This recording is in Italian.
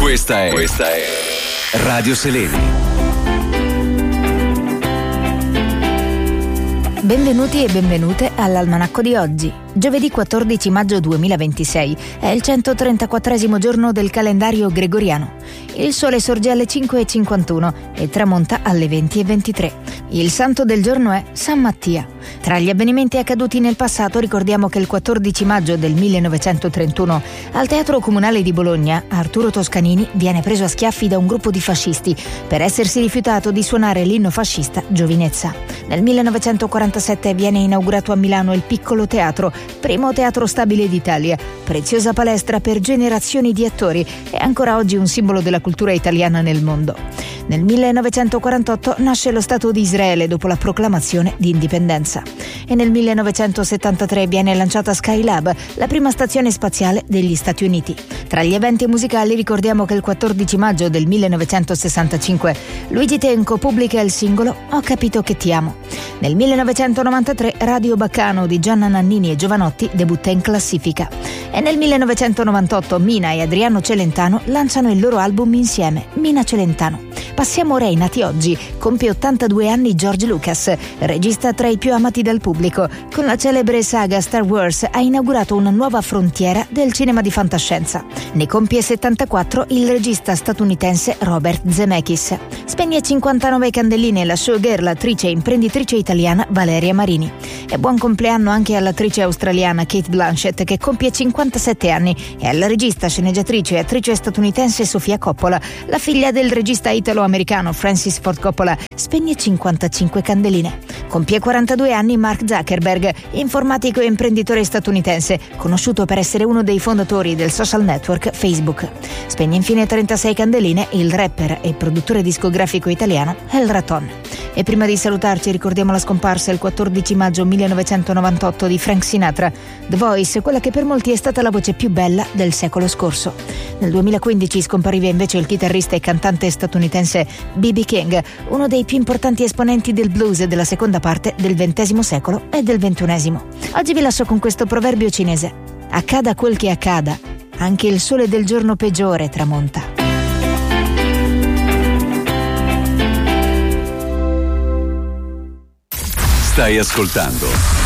Questa è Radio Seleni. Benvenuti e benvenute all'Almanacco di oggi. Giovedì 14 maggio 2026 è il 134esimo giorno del calendario gregoriano. Il sole sorge alle 5:51 e tramonta alle 20:23. Il santo del giorno è San Mattia. Tra gli avvenimenti accaduti nel passato ricordiamo che il 14 maggio del 1931 al Teatro Comunale di Bologna Arturo Toscanini viene preso a schiaffi da un gruppo di fascisti per essersi rifiutato di suonare l'inno fascista Giovinezza. Nel 1947 viene inaugurato a Milano il Piccolo Teatro, primo teatro stabile d'Italia, preziosa palestra per generazioni di attori e ancora oggi un simbolo della cultura italiana nel mondo. Nel 1948 nasce lo Stato di Israele dopo la proclamazione di indipendenza e nel 1973 viene lanciata Skylab, la prima stazione spaziale degli Stati Uniti. Tra gli eventi musicali ricordiamo che il 14 maggio del 1965 Luigi Tenco pubblica il singolo Ho capito che ti amo. Nel 1993 Radio Baccano di Gianna Nannini e Giovanotti debutta in classifica e nel 1998 Mina e Adriano Celentano lanciano il loro album insieme, Mina Celentano. Passiamo ora ai nati oggi. Compie 82 anni George Lucas, regista tra i più amati dal pubblico. Con la celebre saga Star Wars ha inaugurato una nuova frontiera del cinema di fantascienza. Ne compie 74 il regista statunitense Robert Zemeckis. Spegne 59 candeline la showgirl, attrice e imprenditrice italiana Valeria Marini. E buon compleanno anche all'attrice australiana Cate Blanchett che compie 57 anni e alla regista, sceneggiatrice e attrice statunitense Sofia Coppola. La figlia del regista italo-americano Francis Ford Coppola spegne 55 candeline. Compie 42 anni Mark Zuckerberg, informatico e imprenditore statunitense, conosciuto per essere uno dei fondatori del social network Facebook. Spegne infine 36 candeline il rapper e produttore discografico italiano El Raton. E prima di salutarci ricordiamo la scomparsa il 14 maggio 1998 di Frank Sinatra, The Voice, quella che per molti è stata la voce più bella del secolo scorso. Nel 2015 scompariva invece il chitarrista e cantante statunitense B.B. King, uno dei più importanti esponenti del blues della seconda parte del XX secolo e del XXI. Oggi vi lascio con questo proverbio cinese: accada quel che accada, anche il sole del giorno peggiore tramonta. Stai ascoltando